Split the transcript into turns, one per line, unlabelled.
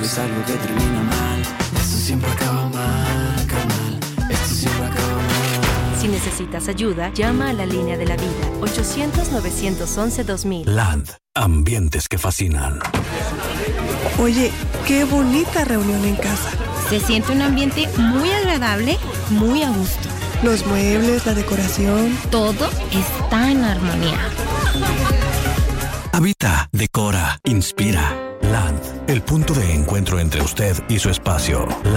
es algo que termina mal. Esto siempre acaba mal, carnal. Esto siempre acaba mal.
Si necesitas ayuda, llama a la línea de la vida, 800-911-2000.
Land, ambientes que fascinan.
Oye, qué bonita reunión en casa.
Se siente un ambiente muy agradable, muy a gusto.
Los muebles, la decoración.
Todo está en armonía.
Habita, decora, inspira. Land, el punto de encuentro entre usted y su espacio. Land.